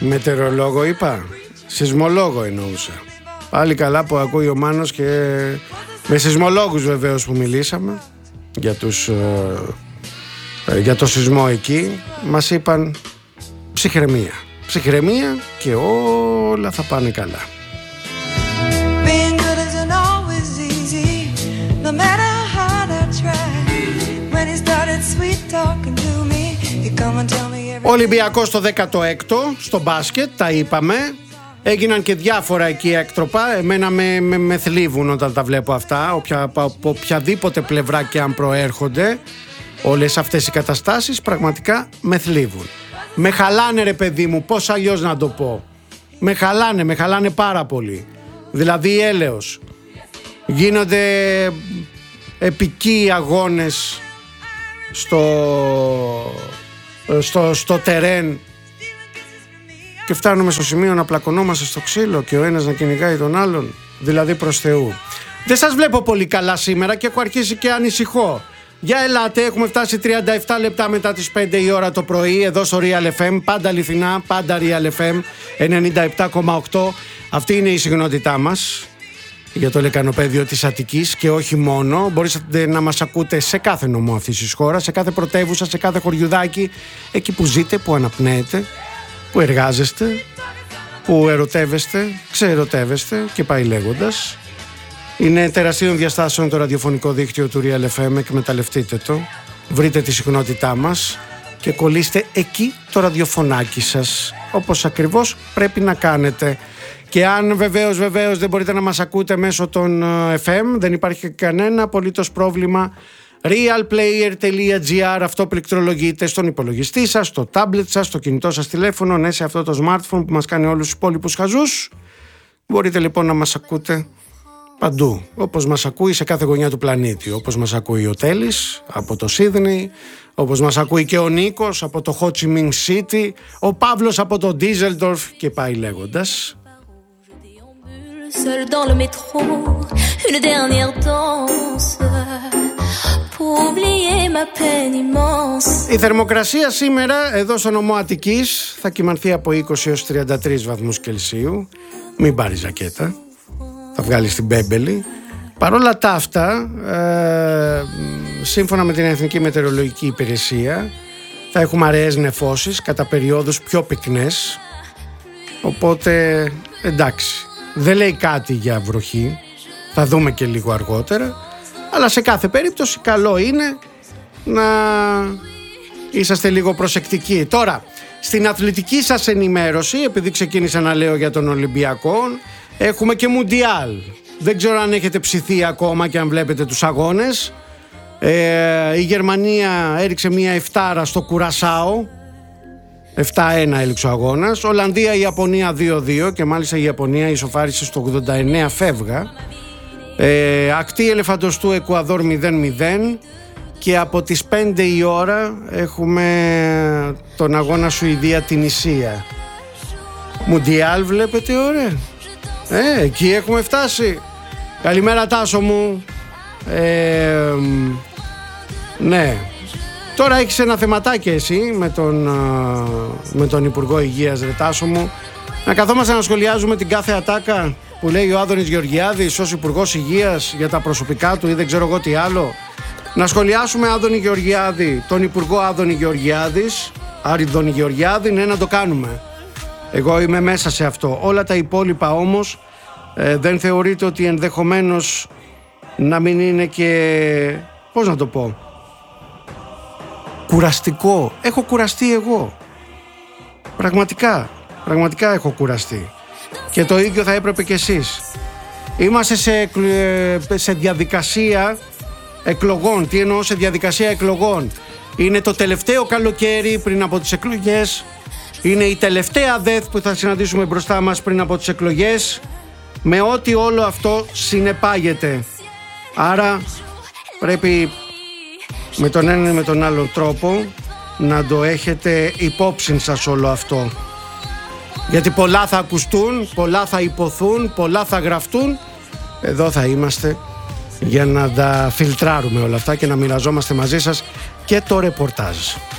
Μετεωρολόγο είπα, σεισμολόγο εννοούσα. Πάλι καλά που ακούει ο Μάνος και με σεισμολόγους βεβαίως που μιλήσαμε για το σεισμό εκεί. Μας είπαν ψυχραιμία και όλα θα πάνε καλά. Ολυμπιακός στο 16ο στο μπάσκετ, τα είπαμε. Έγιναν και διάφορα εκεί έκτροπα. Εμένα με θλίβουν όταν τα βλέπω αυτά, από οποιαδήποτε πλευρά και αν προέρχονται. Όλες αυτές οι καταστάσεις πραγματικά με θλίβουν. Με χαλάνε ρε παιδί μου, πώς αλλιώς να το πω. Με χαλάνε πάρα πολύ. Δηλαδή έλεος. Γίνονται επικοί αγώνες στο τερέν και φτάνουμε στο σημείο να πλακωνόμαστε στο ξύλο και ο ένας να κυνηγάει τον άλλον. Δηλαδή προς Θεού. Δεν σας βλέπω πολύ καλά σήμερα και έχω αρχίσει και ανησυχώ. Για ελάτε, έχουμε φτάσει 37 λεπτά μετά τις 5 η ώρα το πρωί εδώ στο Real FM, πάντα αληθινά, πάντα Real FM 97,8. Αυτή είναι η συχνότητά μας για το λεκανοπέδιο της Αττικής και όχι μόνο. Μπορείτε να μας ακούτε σε κάθε νομό αυτής της χώρας, σε κάθε πρωτεύουσα, σε κάθε χωριουδάκι, εκεί που ζείτε, που αναπνέετε, που εργάζεστε, που ερωτεύεστε, ξεερωτεύεστε και πάει λέγοντας. Είναι τεραστίων διαστάσεων το ραδιοφωνικό δίκτυο του Real FM, εκμεταλλευτείτε το, βρείτε τη συχνότητά μας και κολλήστε εκεί το ραδιοφωνάκι σας, όπως ακριβώς πρέπει να κάνετε. Και αν βεβαίως δεν μπορείτε να μας ακούτε μέσω των FM, δεν υπάρχει κανένα απολύτως πρόβλημα. realplayer.gr, αυτό πληκτρολογείτε στον υπολογιστή σας, στο tablet σας, στο κινητό σας τηλέφωνο, ναι, σε αυτό το smartphone που μας κάνει όλους τους υπόλοιπους χαζούς. Μπορείτε λοιπόν να μας ακούτε παντού, όπως μας ακούει σε κάθε γωνιά του πλανήτη. Όπως μας ακούει ο Τέλης από το Σίδνεϊ, όπως μας ακούει και ο Νίκος από το Ho Chi Minh City, ο Παύλος από το Ντίζελντορφ και πάει λέγοντας. Seul dans le métro, une dernière danse pour oublier ma peine immense. Η θερμοκρασία σήμερα εδώ στο νομό Αττικής θα κυμανθεί από 20 έως 33 βαθμούς Κελσίου. Μην πάρει ζακέτα, θα βγάλεις την μπέμπελη. Παρ' όλα τα αυτά, σύμφωνα με την Εθνική Μετεωρολογική Υπηρεσία, θα έχουμε αραιές νεφώσεις κατά περιόδους πιο πυκνές. Οπότε εντάξει, δεν λέει κάτι για βροχή, θα δούμε και λίγο αργότερα, αλλά σε κάθε περίπτωση καλό είναι να είσαστε λίγο προσεκτικοί. Τώρα, στην αθλητική σας ενημέρωση, επειδή ξεκίνησα να λέω για τον Ολυμπιακό, έχουμε και Μουντιάλ. Δεν ξέρω αν έχετε ψηθεί ακόμα και αν βλέπετε τους αγώνες. Η Γερμανία έριξε μια εφτάρα στο Κουρασάο, 7-1 έληξε ο αγώνας. Ολλανδία-Ιαπωνία 2-2 και μάλιστα η Ιαπωνία ισοφάρισε στο 89 φεύγα. Ακτή Ελεφαντοστού Εκουαδόρ 0-0 και από τις 5 η ώρα έχουμε τον αγώνα Σουηδία-Τινησία. Μουντιάλ βλέπετε, ωραία. Εκεί έχουμε φτάσει. Καλημέρα Τάσο μου. Ναι. Τώρα έχεις ένα θεματάκι εσύ με τον Υπουργό Υγείας, ρε Τάσο μου. Να καθόμαστε να σχολιάζουμε την κάθε ατάκα που λέει ο Άδωνης Γεωργιάδης ως Υπουργός Υγείας για τα προσωπικά του ή δεν ξέρω εγώ τι άλλο. Να σχολιάσουμε Άδωνη Γεωργιάδη, τον Υπουργό Άδωνη Γεωργιάδη, ναι, να το κάνουμε. Εγώ είμαι μέσα σε αυτό. Όλα τα υπόλοιπα όμως δεν θεωρείτε ότι ενδεχομένως να μην είναι και, πώς να το πω, κουραστικό? Έχω κουραστεί εγώ. Πραγματικά έχω κουραστεί. Και το ίδιο θα έπρεπε και εσείς. Είμαστε σε διαδικασία εκλογών. Τι εννοώ σε διαδικασία εκλογών? Είναι το τελευταίο καλοκαίρι πριν από τις εκλογές. Είναι η τελευταία ΔΕΘ που θα συναντήσουμε μπροστά μας πριν από τις εκλογές, με ό,τι όλο αυτό συνεπάγεται. Άρα πρέπει με τον έναν ή με τον άλλο τρόπο να το έχετε υπόψη σας όλο αυτό. Γιατί πολλά θα ακουστούν, πολλά θα υποθούν, πολλά θα γραφτούν. Εδώ θα είμαστε για να τα φιλτράρουμε όλα αυτά και να μοιραζόμαστε μαζί σας και το ρεπορτάζ.